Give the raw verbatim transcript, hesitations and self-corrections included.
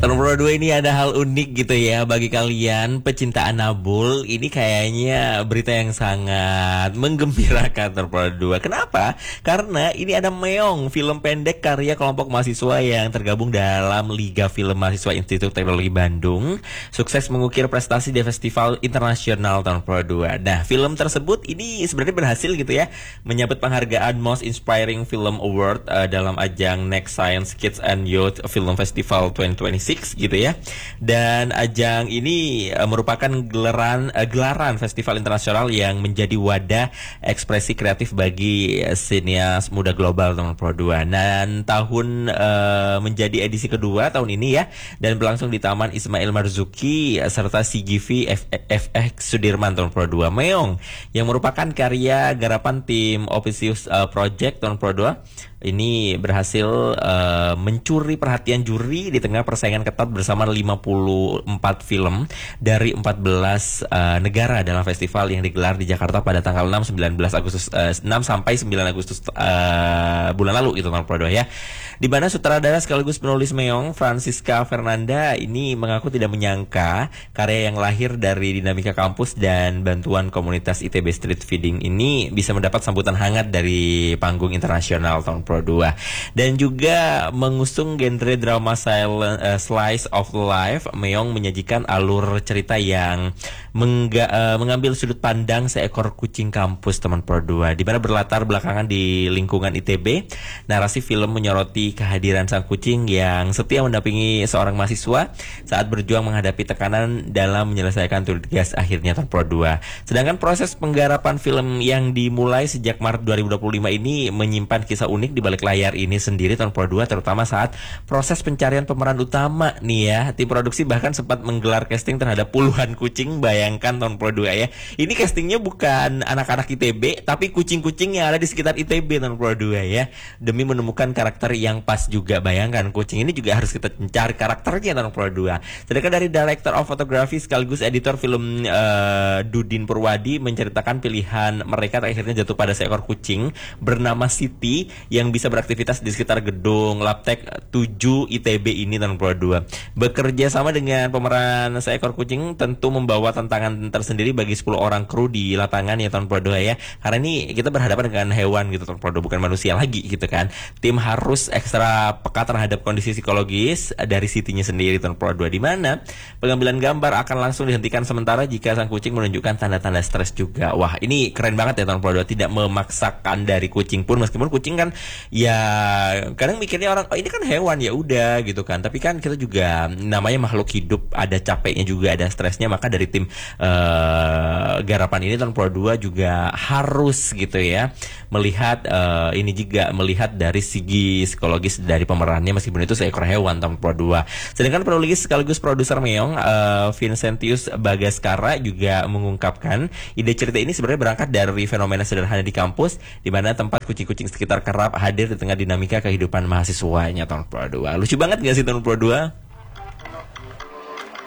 Tahun Pro dua ini ada hal unik gitu ya bagi kalian pecinta Anabul. Ini kayaknya berita yang sangat menggembirakan Tahun Pro dua. Kenapa? Karena ini ada Meong, film pendek karya kelompok mahasiswa yang tergabung dalam Liga Film Mahasiswa Institut Teknologi Bandung. Sukses mengukir prestasi di Festival Internasional Tahun Pro dua. Nah, film tersebut ini sebenarnya berhasil gitu ya menyabet penghargaan Most Inspiring Film Award uh, dalam ajang Next Science Kids and Youth Film Festival dua ribu dua puluh enam gitu ya. Dan ajang ini uh, merupakan gelaran uh, gelaran festival internasional yang menjadi wadah ekspresi kreatif bagi uh, sinias muda global Tahun Pro dua. Dan tahun uh, menjadi edisi kedua tahun ini ya, dan berlangsung di Taman Ismail Marzuki uh, serta C G V F X Sudirman Tahun Pro dua. Meong yang merupakan karya garapan tim Opisius uh, Project Tahun Pro dua ini berhasil uh, mencuri perhatian juri di tengah persaingan ketat bersama lima puluh empat film dari empat belas uh, negara dalam festival yang digelar di Jakarta pada tanggal enam sembilan belas Agustus uh, enam sampai sembilan Agustus uh, bulan lalu itu Tahun Pro dua ya. Di mana sutradara sekaligus penulis Meong, Francisca Fernanda ini mengaku tidak menyangka karya yang lahir dari dinamika kampus dan bantuan komunitas I T B Street Feeding ini bisa mendapat sambutan hangat dari panggung internasional Tahun Pro dua. Dan juga mengusung genre drama silent, uh, slice of life, Meong menyajikan alur cerita yang mengga, uh, mengambil sudut pandang seekor kucing kampus Tahun Pro dua, di mana berlatar belakangan di lingkungan I T B. Narasi film menyoroti kehadiran sang kucing yang setia mendampingi seorang mahasiswa saat berjuang menghadapi tekanan dalam menyelesaikan tugas akhirnya Tahun Pro dua. Sedangkan proses penggarapan film yang dimulai sejak Maret dua ribu dua puluh lima ini menyimpan kisah unik di balik layar ini sendiri Tahun Pro dua, terutama saat proses pencarian pemeran utama nih ya. Tim produksi bahkan sempat menggelar casting terhadap puluhan kucing. Bayangkan Tahun Pro dua ya. Ini castingnya bukan anak-anak I T B, tapi kucing-kucing yang ada di sekitar I T B Tahun Pro dua ya. Demi menemukan karakter yang pas juga. Bayangkan kucing ini juga harus kita cari karakternya Tahun Pro dua. Sedangkan dari Director of Photography sekaligus editor film uh, Dudin Purwadi menceritakan pilihan mereka akhirnya jatuh pada seekor kucing bernama Siti yang bisa beraktivitas di sekitar gedung Labtek tujuh I T B ini Tahun Pro dua. Bekerja sama dengan pemeran seekor kucing tentu membawa tantangan tersendiri bagi sepuluh orang kru di lapangan ya Tahun Pro dua ya. Karena ini kita berhadapan dengan hewan gitu Tahun Pro dua, bukan manusia lagi gitu kan. Tim harus ekstra peka terhadap kondisi psikologis dari Sitinya sendiri Tahun Pro dua, di mana pengambilan gambar akan langsung dihentikan sementara jika sang kucing menunjukkan tanda-tanda stres juga. Wah, ini keren banget ya Tahun Pro dua, tidak memaksakan dari kucing pun, meskipun kucing kan ya kadang mikirnya orang oh ini kan hewan ya udah gitu kan, tapi kan kita juga namanya makhluk hidup, ada capeknya juga, ada stresnya. Maka dari tim uh, garapan ini Tahun Pro dua juga harus gitu ya melihat uh, ini juga melihat dari segi psikologis dari pemerannya, meskipun itu seekor hewan Tahun Pro dua. Sedangkan penulis sekaligus produser Meong, uh, Vincentius Bagaskara juga mengungkapkan ide cerita ini sebenarnya berangkat dari fenomena sederhana di kampus, di mana tempat kucing-kucing sekitar kerap hadir di tengah dinamika kehidupan mahasiswanya Tahun Pro dua. Lucu banget gak sih Tahun Pro dua?